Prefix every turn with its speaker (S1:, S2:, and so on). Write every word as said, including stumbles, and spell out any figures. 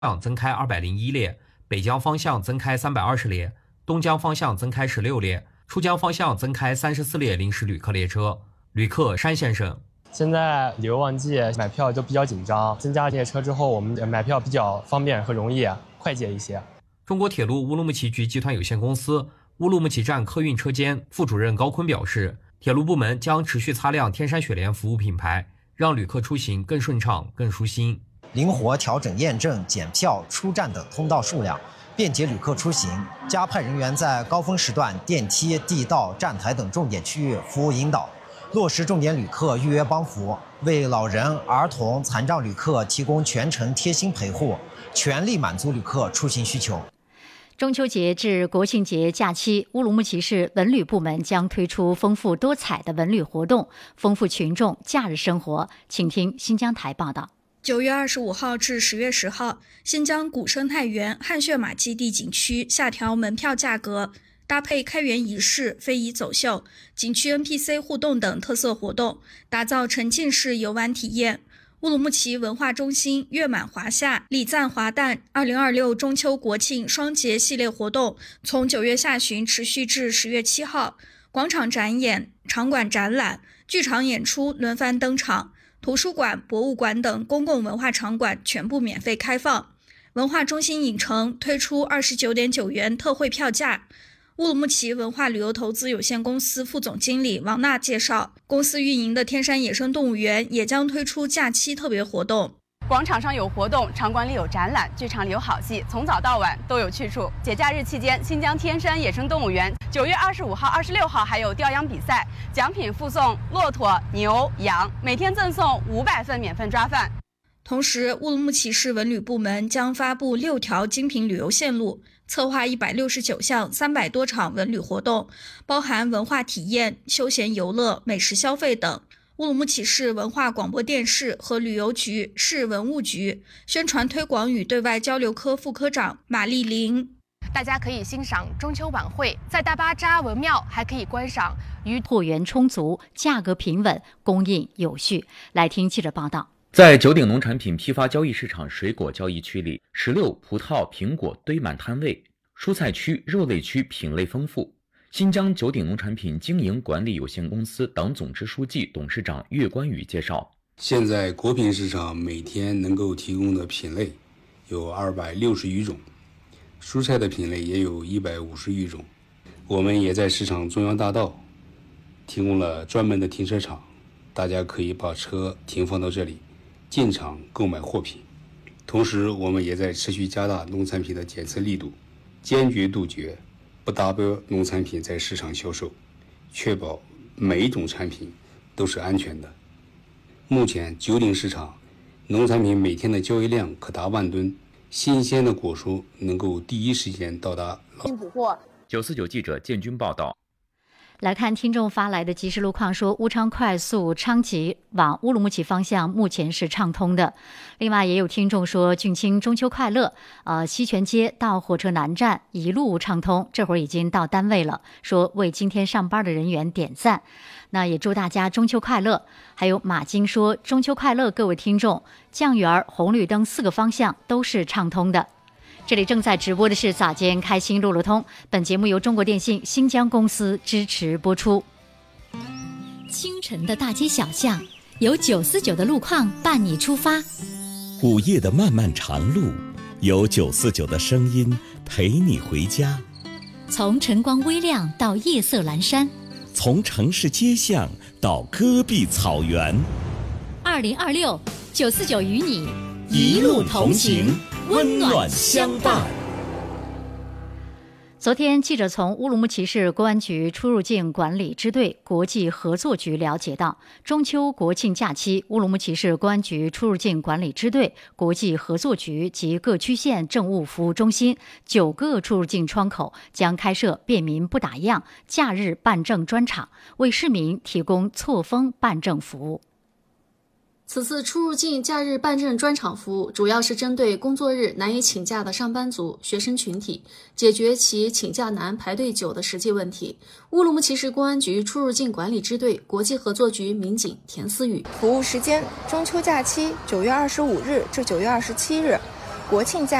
S1: 向增开二百零一列，北疆方向增开三百二十列，东疆方向增开十六列，出疆方向增开三十四列临时旅客列车。旅客山先生：
S2: 现在旅游旺季，买票都比较紧张，增加列车之后，我们买票比较方便和容易，快捷一些。
S1: 中国铁路乌鲁木齐局集团有限公司乌鲁木齐站客运车间副主任高坤表示，铁路部门将持续擦亮天山雪莲服务品牌，让旅客出行更顺畅、更舒心。
S3: 灵活调整验证、检票、出站等通道数量，便捷旅客出行。加派人员在高峰时段电梯、地道、站台等重点区域服务引导，落实重点旅客预约帮扶，为老人、儿童、残障旅客提供全程贴心陪护，全力满足旅客出行需求。
S4: 中秋节至国庆节假期，乌鲁木齐市文旅部门将推出丰富多彩的文旅活动，丰富群众假日生活。请听新疆台报道。
S5: 九月二十五号至十月十号，新疆古生态园汗血马基地景区下调门票价格，搭配开园仪式、非遗走秀、景区 N P C 互动等特色活动，打造沉浸式游玩体验。乌鲁木齐文化中心月满华夏，礼赞华诞二零二六中秋国庆双节系列活动从九月下旬持续至十月七号，广场展演、场馆展览、剧场演出轮番登场，图书馆、博物馆等公共文化场馆全部免费开放。文化中心影城推出二十九点九元特惠票价。乌鲁木齐文化旅游投资有限公司副总经理王娜介绍，公司运营的天山野生动物园也将推出假期特别活动。
S6: 广场上有活动，场馆里有展览，剧场里有好戏，从早到晚都有去处。节假日期间，新疆天山野生动物园九月二十五号、二十六号还有调羊比赛，奖品附送骆驼、牛、羊，每天赠送五百份免费抓饭。
S5: 同时，乌鲁木齐市文旅部门将发布六条精品旅游线路，策划一百六十九项三百多场文旅活动，包含文化体验、休闲游乐、美食消费等。乌鲁木齐市文化广播电视和旅游局、市文物局宣传推广与对外交流科副科长马丽玲。
S7: 大家可以欣赏中秋晚会，在大巴扎文庙还可以观赏鱼。
S4: 货源充足，价格平稳，供应有序。来听记者报道。
S8: 在九鼎农产品批发交易市场水果交易区里，石榴、葡萄、苹果堆满摊位，蔬菜区、肉类区品类丰富。新疆九鼎农产品经营管理有限公司党总支书记、董事长岳关宇介绍，
S9: 现在果品市场每天能够提供的品类有二百六十余种，蔬菜的品类也有一百五十余种。我们也在市场中央大道提供了专门的停车场，大家可以把车停放到这里，进场购买货品。同时，我们也在持续加大农产品的检测力度，坚决杜绝不达标农产品在市场销售，确保每一种产品都是安全的。目前九鼎市场农产品每天的交易量可达万吨，新鲜的果蔬能够第一时间到达老
S8: 捕获。九四九记者建军报道。
S4: 来看听众发来的即时路况，说乌昌快速昌吉往乌鲁木齐方向目前是畅通的。另外也有听众说俊清中秋快乐，呃，西泉街到火车南站一路畅通，这会儿已经到单位了，说为今天上班的人员点赞。那也祝大家中秋快乐。还有马金说中秋快乐，各位听众，酱园、红绿灯四个方向都是畅通的。这里正在直播的是早间开心路路通，本节目由中国电信新疆公司支持播出。清晨的大街小巷，由九四九的路况伴你出发；
S10: 午夜的漫漫长路，由九四九的声音陪你回家。
S4: 从晨光微亮到夜色阑珊，
S10: 从城市街巷到戈壁草原。
S4: 二零二六，九四九与你
S10: 一路同行，温暖相伴。
S4: 昨天，记者从乌鲁木齐市公安局出入境管理支队国际合作局了解到，中秋国庆假期，乌鲁木齐市公安局出入境管理支队国际合作局及各区县政务服务中心九个出入境窗口将开设便民不打烊假日办证专场，为市民提供错峰办证服务。
S11: 此次出入境假日办证专场服务主要是针对工作日难以请假的上班族、学生群体，解决其请假难、排队久的实际问题。乌鲁木齐市公安局出入境管理支队国际合作局民警田思雨：
S12: 服务时间：中秋假期九月二十五日至九月二十七日， 国庆假